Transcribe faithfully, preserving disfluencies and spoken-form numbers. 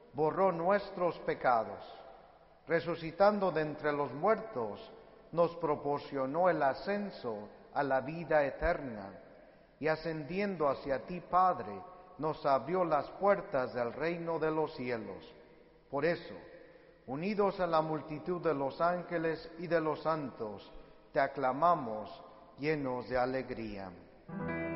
borró nuestros pecados, resucitando de entre los muertos, nos proporcionó el ascenso a la vida eterna, y ascendiendo hacia ti, Padre, nos abrió las puertas del reino de los cielos. Por eso, unidos a la multitud de los ángeles y de los santos, te aclamamos llenos de alegría.